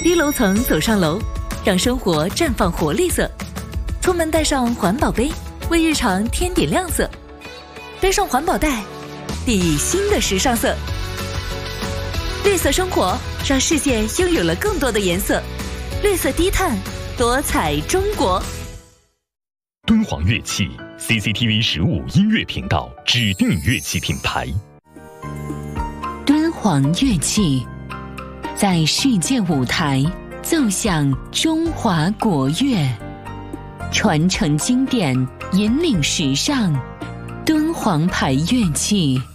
低楼层走上楼，让生活绽放活力色。出门带上环保杯，为日常添点亮色。背上环保袋，砥砺新的时尚色。绿色生活，让世界拥有了更多的颜色。绿色低碳，多彩中国。 敦煌乐器 CCTV 15音乐频道指定乐器品牌。 敦煌乐器在世界舞台奏响中华国乐，传承经典，引领时尚。敦煌牌乐器。